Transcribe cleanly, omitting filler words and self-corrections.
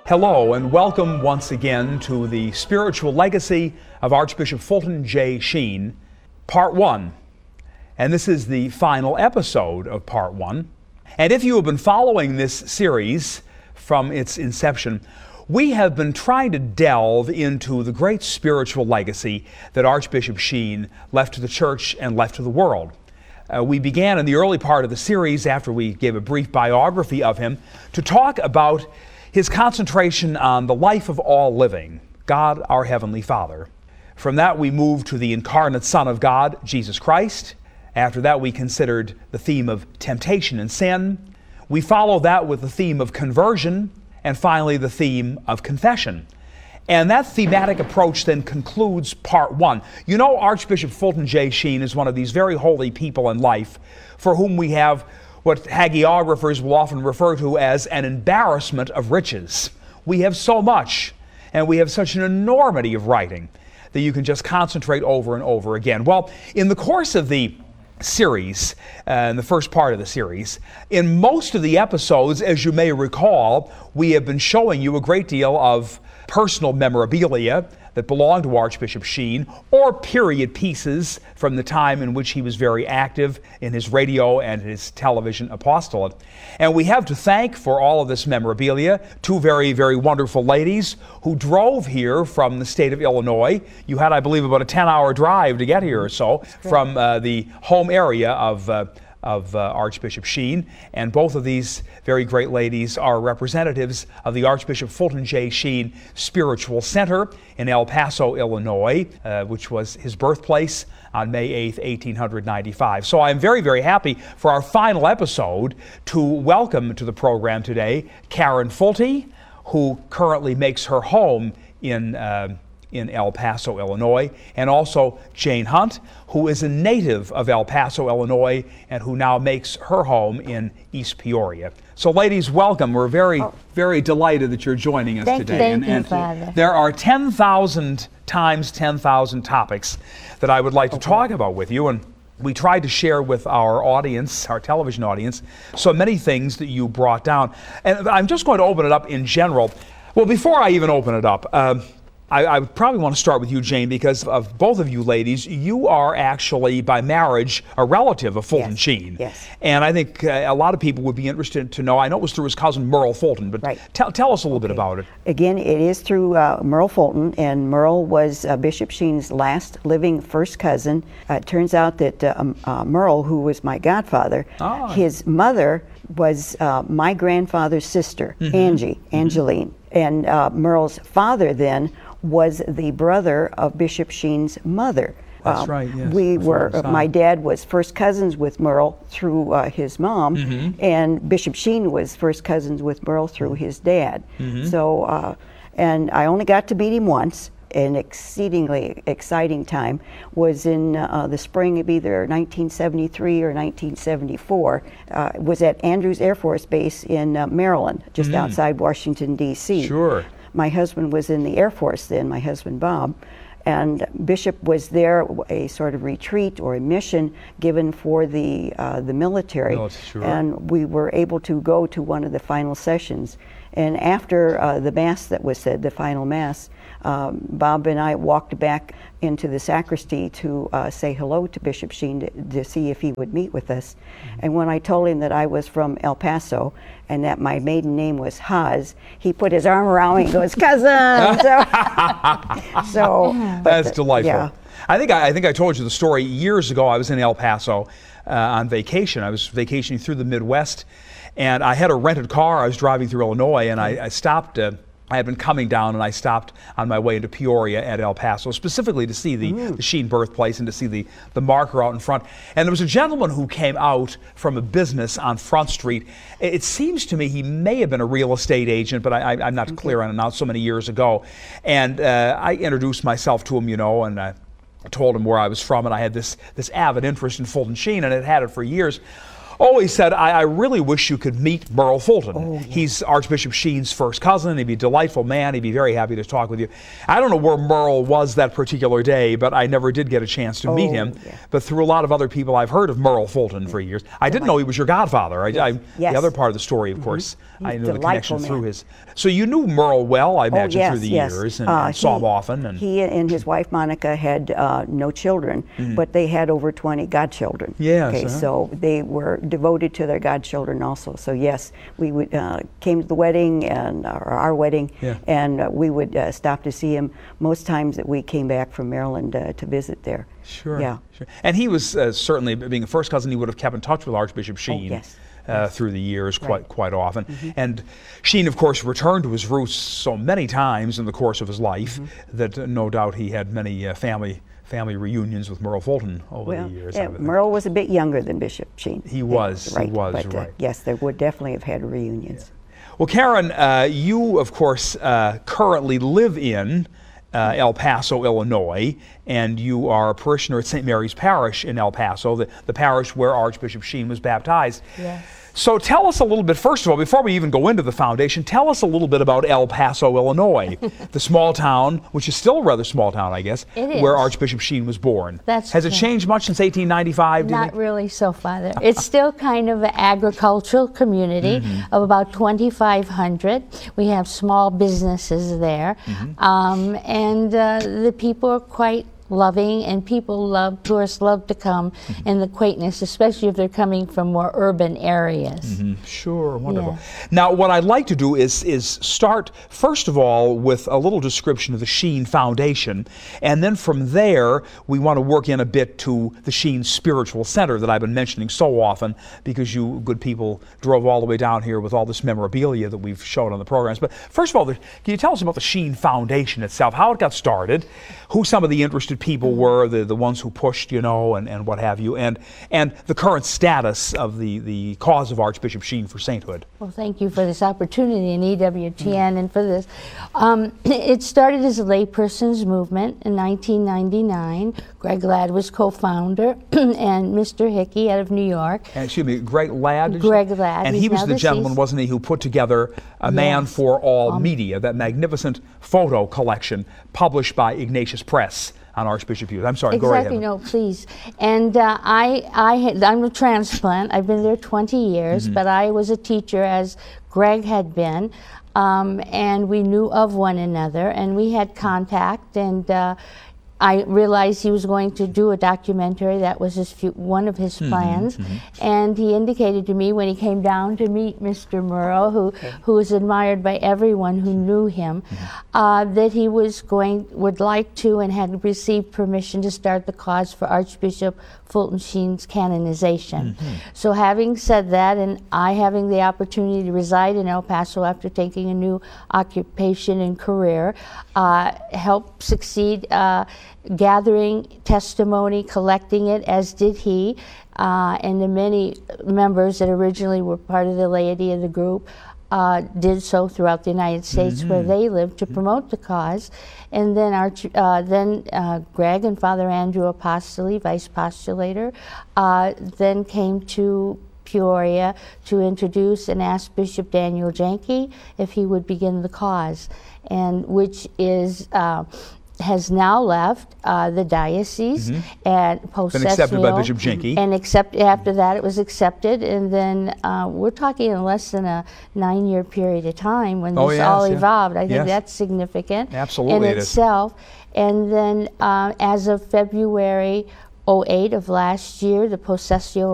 Hello and welcome once again to the Spiritual Legacy of Archbishop Fulton J. Sheen, Part 1. And this is the final episode of Part 1. And if you have been following this series from its inception, we have been trying to delve into the great spiritual legacy that Archbishop Sheen left to the church and left to the world. We began in the early part of the series, after we gave a brief biography of him, to talk about his concentration on the life of all living, God our Heavenly Father. From that we moved to the incarnate Son of God, Jesus Christ. After that we considered the theme of temptation and sin. We followed that with the theme of conversion, and finally the theme of confession. And that thematic approach then concludes Part 1. You know, Archbishop Fulton J. Sheen is one of these very holy people in life for whom we have what hagiographers will often refer to as an embarrassment of riches. We have so much, and we have such an enormity of writing that you can just concentrate over and over again. Well, in the course of the series, in the first part of the series, in most of the episodes, as you may recall, we have been showing you a great deal of personal memorabilia that belonged to Archbishop Sheen, or period pieces from the time in which he was very active in his radio and his television apostolate. And we have to thank for all of this memorabilia two very, very wonderful ladies who drove here from the state of Illinois. You had, I believe, about a 10-hour drive to get here or so from the home area of Archbishop Sheen, and both of these very great ladies are representatives of the Archbishop Fulton J. Sheen Spiritual Center in El Paso, Illinois, which was his birthplace on May 8th, 1895. So I'm very, very happy for our final episode to welcome to the program today Karen Fulte, who currently makes her home in El Paso, Illinois, and also Jane Hunt, who is a native of El Paso, Illinois, and who now makes her home in East Peoria. So ladies, welcome. We're very, very delighted that you're joining us today. Thank you, Father. There are 10,000 times 10,000 topics that I would like to talk about with you, and we tried to share with our audience, our television audience, so many things that you brought down. And I'm just going to open it up in general. Well, before I even open it up, I would probably want to start with you, Jane, because of both of you ladies, you are actually, by marriage, a relative of Fulton Sheen. Yes. And I think a lot of people would be interested to know, I know it was through his cousin Merle Fulton, but tell us a little bit about it. Again, it is through Merle Fulton, and Merle was Bishop Sheen's last living first cousin. It turns out that Merle, who was my godfather, his mother was my grandfather's sister, Angeline. And Merle's father then was the brother of Bishop Sheen's mother. That's right, yes. We were, my dad was first cousins with Merle through his mom, and Bishop Sheen was first cousins with Merle through his dad. So, and I only got to meet him once. An exceedingly exciting time was in the spring of either 1973 or 1974. Was at Andrews Air Force Base in Maryland, just outside Washington, D.C. Sure. My husband was in the Air Force then, my husband Bob, and Bishop was there, a sort of retreat or a mission given for the military. Sure. And we were able to go to one of the final sessions. And after the Mass that was said, the final Mass, Bob and I walked back into the sacristy to say hello to Bishop Sheen to see if he would meet with us. And when I told him that I was from El Paso and that my maiden name was Haas, he put his arm around me and goes, "Cousin!" That's delightful. Yeah. I think I told you the story years ago. I was in El Paso on vacation. I was vacationing through the Midwest, and I had a rented car. I was driving through Illinois, and I stopped. I had been coming down, and I stopped on my way into Peoria at El Paso, specifically to see the Sheen birthplace and to see the marker out in front. And there was a gentleman who came out from a business on Front Street. It seems to me he may have been a real estate agent, but I'm not clear on it now, so many years ago. And I introduced myself to him, and I told him where I was from, and I had this avid interest in Fulton Sheen, and had had it for years. Oh, he said, I really wish you could meet Merle Fulton. Oh, yeah. He's Archbishop Sheen's first cousin. He'd be a delightful man. He'd be very happy to talk with you. I don't know where Merle was that particular day, but I never did get a chance to meet him. Yeah. But through a lot of other people, I've heard of Merle Fulton for years. I didn't know he was your godfather. Yes. The other part of the story, of course, I knew the connection man. through his. So you knew Merle well, I imagine, yes, through the yes. years, and saw him often. And he and his wife Monica had no children, but they had over 20 godchildren. Yes, Okay, so they were devoted to their godchildren also. So yes, we would came to the wedding and our wedding, and we would stop to see him most times that we came back from Maryland to visit there. Sure. Yeah. Sure. And he was certainly, being a first cousin, he would have kept in touch with Archbishop Sheen. Yes. Through the years, quite often. And Sheen, of course, returned to his roots so many times in the course of his life that no doubt he had many family reunions with Merle Fulton over the years. Merle was a bit younger than Bishop Sheen. He was, right. But, right. Yes, they would definitely have had reunions. Well, Karen, you, of course, currently live in El Paso, Illinois, and you are a parishioner at St. Mary's Parish in El Paso, the parish where Archbishop Sheen was baptized. Yes. So tell us a little bit, first of all, before we even go into the foundation, tell us a little bit about El Paso, Illinois, the small town, which is still a rather small town, I guess, It is. where Archbishop Sheen was born. Has it changed much since 1895, do you Not think? really so far. It's still kind of an agricultural community of about 2,500. We have small businesses there, and the people are quite loving, and tourists love to come, and the quaintness, especially if they're coming from more urban areas. Sure, wonderful. Yeah. Now, what I'd like to do is start, first of all, with a little description of the Sheen Foundation, and then from there, we want to work in a bit to the Sheen Spiritual Center that I've been mentioning so often, because you good people drove all the way down here with all this memorabilia that we've shown on the programs. But first of all, can you tell us about the Sheen Foundation itself, how it got started, who some of the interested people were, the ones who pushed, and what have you, and the current status of the cause of Archbishop Sheen for sainthood. Well, thank you for this opportunity in EWTN and for this. It started as a layperson's movement in 1999. Greg Ladd was co-founder, and Mr. Hickey out of New York. And excuse me, Greg Ladd? Greg Ladd. And he was the gentleman, wasn't he, who put together A Man for All Media, that magnificent photo collection published by Ignatius Press on Archbishop Youth. I'm sorry, go right ahead. No, please. And I'm a transplant. I've been there 20 years, but I was a teacher as Greg had been, and we knew of one another, and we had contact, and I realized he was going to do a documentary. That was one of his plans, and he indicated to me when he came down to meet Mr. Merle, who was admired by everyone who knew him, that he would like to and had received permission to start the cause for Archbishop Fulton Sheen's canonization. So having said that, and I having the opportunity to reside in El Paso after taking a new occupation and career, helped succeed gathering testimony, collecting it, as did he, and the many members that originally were part of the laity of the group did so throughout the United States where they lived to promote the cause. And then Greg and Father Andrew Apostoli, vice postulator, then came to Peoria to introduce and ask Bishop Daniel Janke if he would begin the cause, and which is has now left the diocese and been accepted by Bishop Janke. And after that it was accepted, and then we're talking in less than a 9-year period of time when this all evolved. I think that's significant in itself. And then as of February 2008 of last year, the Possessio